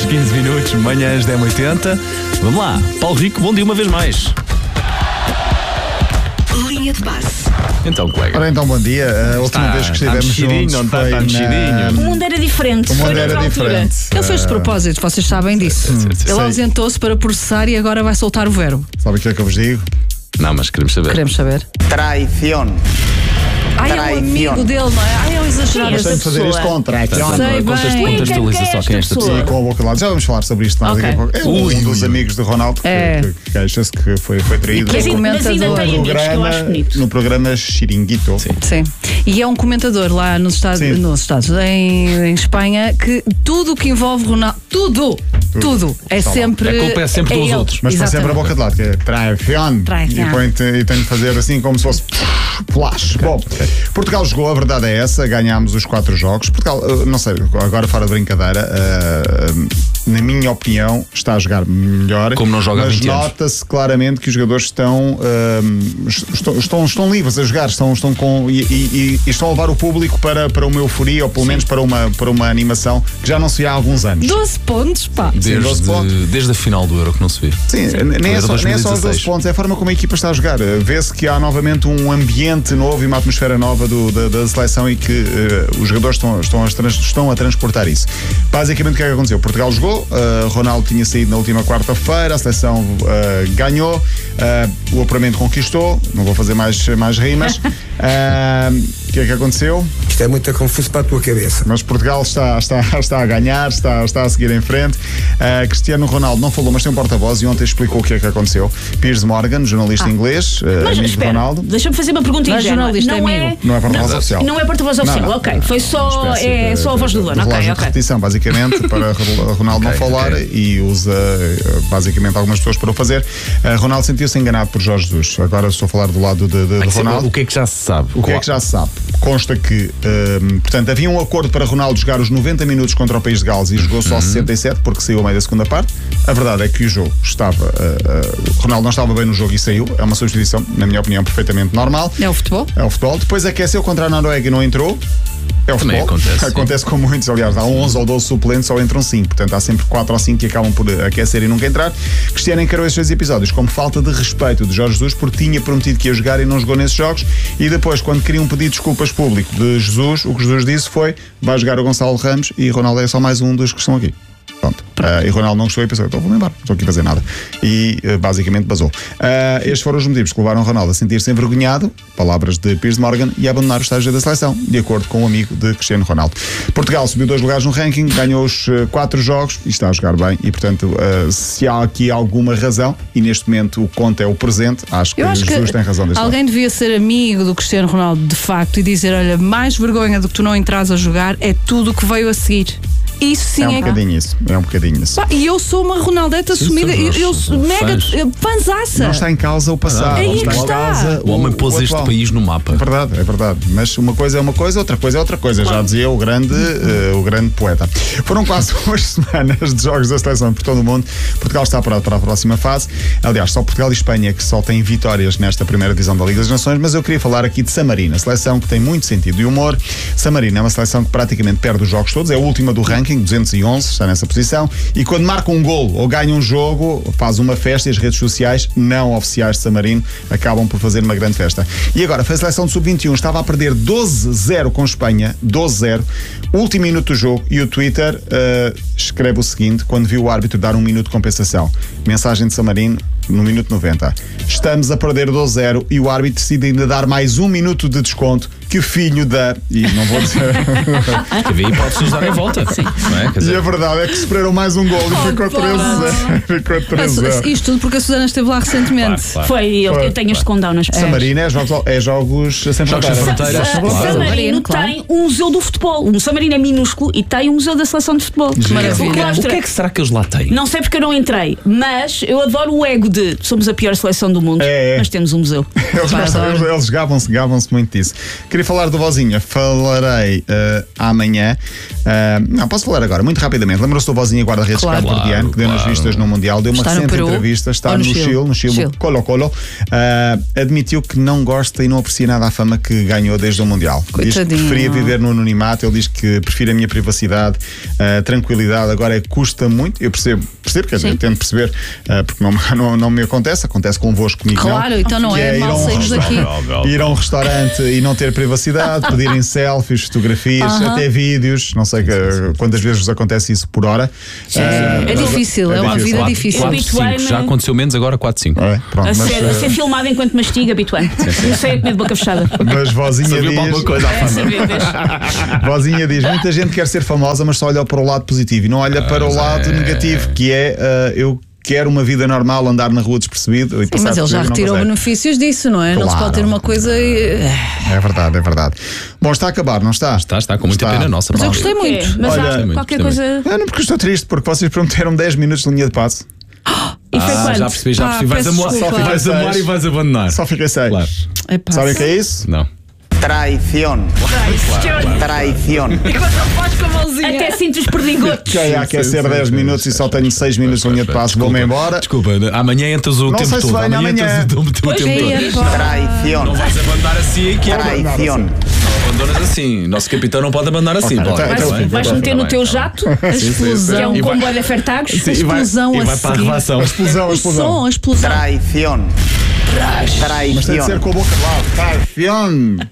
15 minutos, manhãs 10h80. Vamos lá, Paulo Rico, bom dia uma vez mais. Linha de passe. Então, colega. Ora então, bom dia. A última vez que estivemos juntos não foi mexidinho. O mundo era diferente. O mundo Foi era noutra altura. diferente. Ele fez de propósito, vocês sabem disso. Ele Sei. ausentou-se para processar e agora vai soltar o verbo. Sabe o que é que eu vos digo? Não, mas queremos saber. Queremos saber. Traición. Ai, é um amigo dele, não é? Ai, é um exagerado. Sim, Mas tem de fazer isto com traição. Sei bem. Contextualiza só quem é esta pessoa. E com a boca de lado. Já vamos falar sobre isto mais Ok. daqui a pouco. É um dos amigos de Ronaldo que queixa-se que foi traído que é Mas ainda comentador. tem amigos, que eu acho bonito. no programa Chiringuito. Sim. E é um comentador lá nos Estados, em Espanha, que tudo o que envolve Ronaldo, tudo é Está lá. sempre. A culpa é sempre dos ele. outros. Mas está sempre a Exatamente. boca de lado, que é traição. Traição. E tem de fazer assim como se fosse flash. Bom, Portugal jogou, a verdade é essa, ganhámos os 4 jogos. Portugal, não sei, agora fora de brincadeira, na minha opinião, está a jogar melhor. Como não joga há mas 20 anos. nota-se claramente que os jogadores estão livres a jogar, estão com, e estão a levar o público para uma euforia, ou pelo menos para uma animação que já não se vê há alguns anos. 12 pontos, pá. Desde a final do Euro que não se vê. Sim, nem é só os 12 pontos, é a forma como a equipa está a jogar. Vê-se que há novamente um ambiente novo e uma atmosfera nova da seleção e que os jogadores estão a transportar isso. Basicamente, o que é que aconteceu? Portugal jogou, Ronaldo tinha saído na última quarta-feira, a seleção ganhou, o apuramento conquistou, não vou fazer mais rimas. O que é que aconteceu? Isto é muito confuso para a tua cabeça. Mas Portugal está a ganhar, está a seguir em frente. Cristiano Ronaldo não falou, mas tem um porta-voz e ontem explicou o que é que aconteceu. Piers Morgan, jornalista inglês, Mas amigo de espera, Ronaldo. deixa-me fazer uma pergunta Não é ingênua. jornalista, é amigo. Não é porta-voz oficial. Não é porta-voz oficial, Não. ok. Foi só, Uma espécie só a voz do dono, de ok, relógio de ok. repetição, basicamente, para Ronaldo não falar e usa basicamente algumas pessoas para o fazer. Ronaldo sentiu-se enganado por Jorge Jesus. Agora estou a falar do lado de Ronaldo. O que é que já se sabe? O que é que já se sabe? Consta que, portanto, havia um acordo para Ronaldo jogar os 90 minutos contra o País de Gales e jogou só 67 porque saiu a meio da segunda parte. A verdade é que o jogo estava. Ronaldo não estava bem no jogo e saiu. É uma substituição, na minha opinião, perfeitamente normal. É o futebol? É o futebol. Depois aqueceu contra a Noruega e não entrou. É o Também futebol. acontece, Com muitos, aliás, há 11 ou 12 suplentes, só entram 5. Portanto, há sempre 4 ou 5 que acabam por aquecer e nunca entrar. Cristiano encarou estes 2 episódios como falta de respeito de Jorge Jesus, porque tinha prometido que ia jogar e não jogou nesses jogos. E depois, quando queriam pedir desculpas público de Jesus, o que Jesus disse foi: vai jogar o Gonçalo Ramos e Ronaldo é só mais um dos que estão aqui. Pronto. E Ronaldo não gostou e pensou: então vou-me embora, não estou aqui a fazer nada. E basicamente basou. Estes foram os motivos que levaram o Ronaldo a sentir-se envergonhado, palavras de Piers Morgan, e a abandonar o estágio da seleção, de acordo com um amigo de Cristiano Ronaldo. Portugal subiu 2 lugares no ranking, ganhou os 4 jogos e está a jogar bem. E portanto, se há aqui alguma razão, e neste momento o conto é o presente, acho que Jesus tem razão deste lado. Alguém devia ser amigo do Cristiano Ronaldo de facto e dizer: olha, mais vergonha do que tu não entras a jogar é tudo o que veio a seguir. Isso sim É um bocadinho isso. Pá, e eu sou uma Ronaldeta assumida, eu sou mega fanzaça. Não está em causa o passado. Aí não é que em está. causa O homem pôs este atual. país no mapa. É verdade. Mas uma coisa é uma coisa, outra coisa é outra coisa. Já dizia o grande poeta. Foram quase 2 semanas de jogos da seleção por todo o mundo. Portugal está apurado para a próxima fase. Aliás, só Portugal e Espanha que só têm vitórias nesta primeira divisão da Liga das Nações, mas eu queria falar aqui de San Marino, a seleção que tem muito sentido e humor. San Marino é uma seleção que praticamente perde os jogos todos, é a última do ranking, 211, está nessa posição, e quando marca um golo ou ganha um jogo, faz uma festa e as redes sociais não oficiais de San Marino acabam por fazer uma grande festa. E agora, foi a seleção de sub-21, estava a perder 12-0 com Espanha, 12-0, último minuto do jogo, e o Twitter escreve o seguinte, quando viu o árbitro dar 1 minuto de compensação. Mensagem de San Marino, no minuto 90. Estamos a perder 12-0 e o árbitro decide ainda dar mais 1 minuto de desconto. Que filho da... E não vou dizer... Havia hipóteses de dar a volta. Sim. Não é? Quer E dizer, a verdade é que sofreram mais um gol e ficou 13-0. Ficou 13-0. Isto tudo porque a Susana esteve lá recentemente. Claro. Foi, eu tenho este condão nas San Marino é jogos sem Jogos sem fronteiras. fronteiras. San Marino claro. tem um museu do futebol. O San Marino é minúsculo e tem um museu da seleção de futebol. Maravilha. O que o mostra- que é que será que eles lá têm? Não sei porque eu não entrei, mas eu adoro o ego de somos a pior seleção do mundo, É. mas temos um museu. Eles gavam-se muito disso. Queria queria falar do Vozinha. Falarei amanhã. Não, posso falar agora, muito rapidamente. Lembram-se do Vozinha, guarda-redes cabo-verdiano, que deu nas vistas no Mundial, deu uma Está no recente Peru entrevista, está ou no no Chile, Chile? Colo-Colo. Admitiu que não gosta e não aprecia nada a fama que ganhou desde o Mundial. Diz que Coitadinho. preferia viver no anonimato, ele diz que prefere a minha privacidade, tranquilidade. Agora custa muito, eu percebo, quer dizer, tento perceber, porque não me acontece convosco, comigo Claro, não. então não Que é ir a mal um sairmos daqui. Ir a um restaurante e não ter privacidade, pedirem selfies, fotografias, até vídeos, não sei quantas vezes vos acontece isso por hora. É difícil, é uma vida difícil. 4, 5. Já aconteceu menos, agora 4, 5. Pronto, A ser filmado enquanto mastiga, habituante. Eu sei a comer de boca fechada. mas Vozinha Serviu para alguma diz, coisa à É fama. saber, vês? Vozinha diz, muita gente quer ser famosa, mas só olha para o lado positivo e não olha para o lado negativo, que é eu quero uma vida normal, andar na rua despercebido. Sim, mas ele já retirou benefícios disso, não é? Não se pode ter uma coisa. É verdade, é verdade. Bom, está a acabar, não está? Está com muita pena nossa. Mas eu Paulo. gostei muito. Mas Olha, há muito, qualquer gostei coisa. Não, porque estou triste, porque vocês prometeram 10 minutos de linha de passe. E foi quando? Já percebi. Vais peço desculpa. vais amar e vais abandonar. Só fiquei 6. Claro. Epá, Sabem o que é isso? Não. Traición. Traición. Até sinto os perdigotos. Que é aquecer 10 minutos e só tenho 6 minutos de linha de passe, vou-me embora. Desculpa, amanhã entras o Não tempo sei se todo. venho amanhã. Entras o tempo todo. epá. Traición. Não vais abandonar assim aqui. Traición. Abandonas assim. Nosso capitão não pode abandonar assim. Ok, Paulo. então- Está bem, Vais está meter bem, no está teu bem. jato, A explosão. que é um E vai- comboio de fertagos. Sim, A e vai explosão para a seguir. revação. Explosão, O som, a explosão. Traición. Mas tem de ser Traición. com a boca de lado. Traición. Ele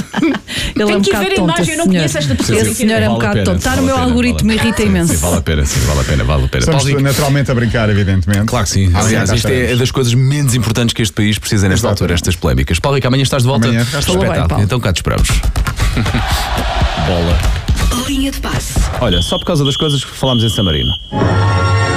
é Tem um que ir bocado ver a tonto. imagem, eu não esse conheço esta pessoa. Esse senhor é um Vale a bocado pena, tonto. Está no vale meu a pena, algoritmo, vale a pena. irrita Sim, imenso. sim, vale a pena, vale a pena. Estamos Paulo Rico, naturalmente a brincar, evidentemente. claro que sim. Aliás, isto é das coisas menos importantes que este país precisa nesta Exato. altura, estas polémicas. Paulo Rico, amanhã estás de volta. Amanhã cá estou. Falou bem, Espetáculo. Paulo. Então cá te esperamos. Bola. Linha de passe. Olha, só por causa das coisas que falámos em San Marino.